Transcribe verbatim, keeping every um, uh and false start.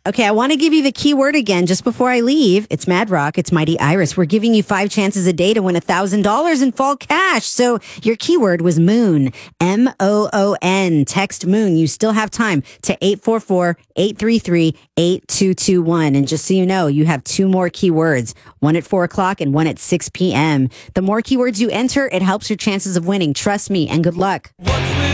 Okay, I want to give you the keyword again just before I leave. It's Mad Rock. It's Mighty Iris. We're giving you five chances a day to win one thousand dollars in fall cash. So your keyword was moon, M O O N. Text moon. You still have time to eight four four, eight three three, eight two two one. And just so you know, you have two more keywords, one at four o'clock and one at six p.m. The more keywords you enter, it helps your chances of winning. Trust me, and good luck. What's with